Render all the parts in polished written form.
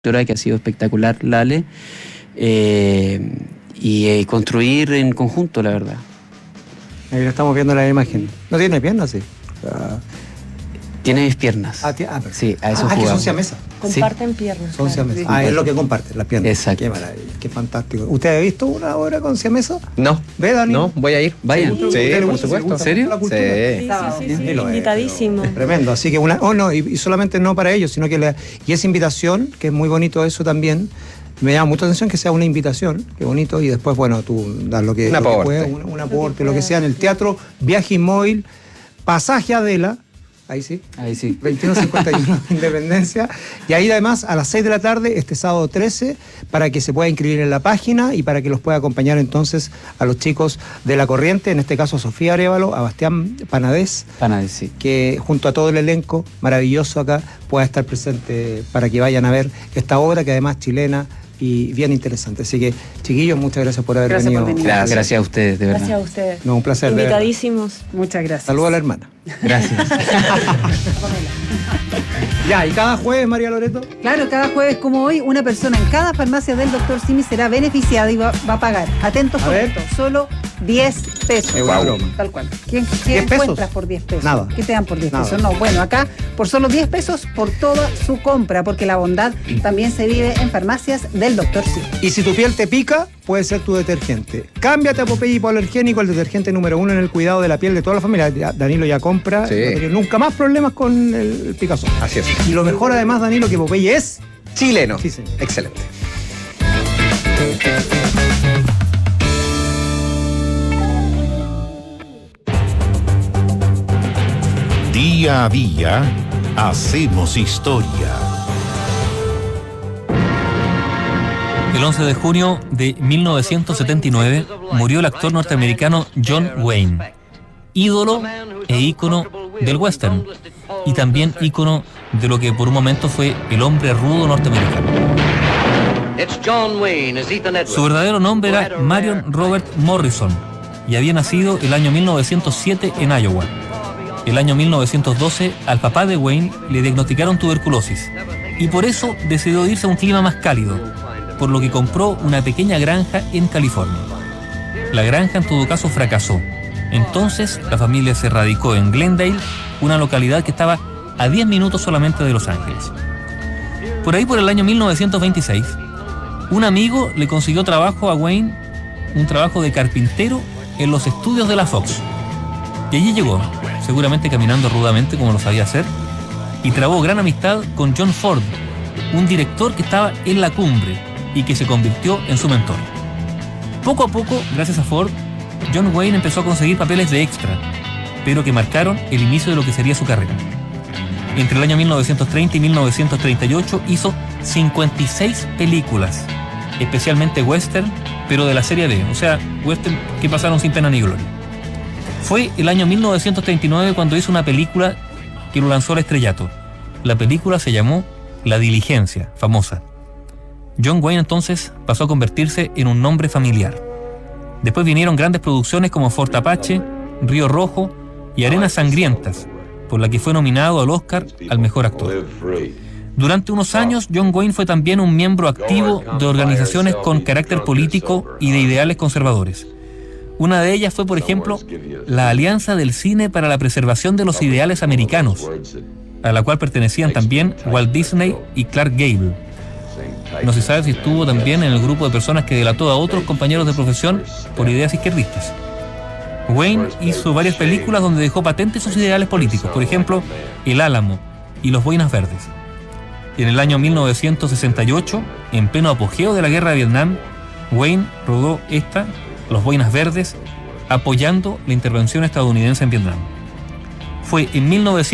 que ha sido espectacular, Lale, y construir en conjunto, la verdad. Ahí lo estamos viendo en la imagen. ¿No tiene piernas? Sí. Tiene mis piernas. Sí, a eso jugamos. Que son siamesas. Comparten piernas. Son siamesas. Sí. Es lo que comparten, las piernas. Exacto. Qué maravilla, qué fantástico. ¿Usted ha visto una obra con siamesas? No. ¿Ve, Dani? No, voy a ir. Vayan. Sí, por supuesto. ¿En serio? Sí, invitadísimo. Tremendo. Así que y solamente no para ellos, sino que y esa invitación, que es muy bonito eso también. Me llama mucha atención que sea una invitación, qué bonito, y después, bueno, tú das lo que puedas, un aporte, lo que sea en el teatro, Viaje Inmóvil, Pasaje Adela, ahí sí, 2151 Independencia, y ahí además a las 6 de la tarde, este sábado 13, para que se pueda inscribir en la página y para que los pueda acompañar entonces a los chicos de La Corriente, en este caso a Sofía Arévalo, a Bastián Panadés, sí. Que junto a todo el elenco maravilloso acá pueda estar presente para que vayan a ver esta obra, que además chilena, y bien interesante. Así que, chiquillos, muchas gracias por haber venido. Gracias a ustedes, de verdad. Gracias a ustedes. No, un placer. Invitadísimos. Muchas gracias. Saludos a la hermana. Gracias. Ya, ¿y cada jueves, María Loreto? Claro, cada jueves como hoy, una persona en cada farmacia del Dr. Simi será beneficiada y va a pagar. Atentos con esto, solo 10 pesos. Es una broma. Tal cual. ¿Quién encuentras por 10 pesos? Nada. ¿Qué te dan por 10 pesos? No, bueno, acá por solo 10 pesos por toda su compra, porque la bondad también se vive en farmacias del Dr. Simi. Y si tu piel te pica, puede ser tu detergente. Cámbiate a Popeye Hipoalergénico, el detergente número 1 en el cuidado de la piel de toda la familia. Danilo ya compra, sí. No tiene nunca más problemas con el picazón. Así es. Y lo mejor además, Danilo, que Popeye es chileno. Sí, señor. Excelente. Día a día, hacemos historia. El 11 de junio de 1979 murió el actor norteamericano John Wayne, ídolo e ícono del western, y también ícono de lo que por un momento fue el hombre rudo norteamericano. Su verdadero nombre era Marion Robert Morrison y había nacido el año 1907 en Iowa. El año 1912 al papá de Wayne le diagnosticaron tuberculosis y por eso decidió irse a un clima más cálido, por lo que compró una pequeña granja en California. La granja en todo caso fracasó. Entonces la familia se radicó en Glendale, una localidad que estaba a 10 minutos solamente de Los Ángeles. Por ahí, por el año 1926, un amigo le consiguió trabajo a Wayne, un trabajo de carpintero en los estudios de la Fox. Y allí llegó, seguramente caminando rudamente como lo sabía hacer, y trabó gran amistad con John Ford, un director que estaba en la cumbre y que se convirtió en su mentor. Poco a poco, gracias a Ford, John Wayne empezó a conseguir papeles de extra, pero que marcaron el inicio de lo que sería su carrera. Entre el año 1930 y 1938 hizo 56 películas, especialmente western, pero de la serie B, o sea, western que pasaron sin pena ni gloria. Fue el año 1939 cuando hizo una película que lo lanzó al estrellato. La película se llamó La Diligencia, famosa. John Wayne entonces pasó a convertirse en un nombre familiar. Después vinieron grandes producciones como Fort Apache, Río Rojo y Arenas Sangrientas, por la que fue nominado al Oscar al mejor actor. Durante unos años, John Wayne fue también un miembro activo de organizaciones con carácter político y de ideales conservadores. Una de ellas fue, por ejemplo, la Alianza del Cine para la Preservación de los Ideales Americanos, a la cual pertenecían también Walt Disney y Clark Gable. No se sabe si estuvo también en el grupo de personas que delató a otros compañeros de profesión por ideas izquierdistas. Wayne hizo varias películas donde dejó patentes sus ideales políticos, por ejemplo, El Álamo y Los Boinas Verdes. En el año 1968, en pleno apogeo de la guerra de Vietnam, Wayne rodó Los Boinas Verdes, apoyando la intervención estadounidense en Vietnam. Fue en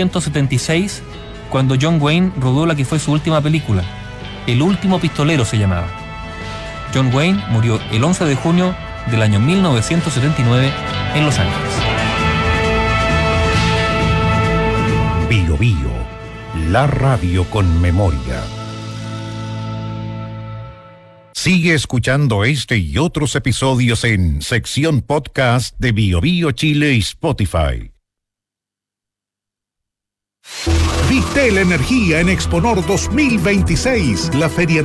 1976 cuando John Wayne rodó la que fue su última película, El Último Pistolero se llamaba. John Wayne murió el 11 de junio del año 1979 en Los Ángeles. Bio Bio, la radio con memoria. Sigue escuchando este y otros episodios en sección podcast de Bio Bio Chile y Spotify. Vistel Energía en Exponor 2026, la feria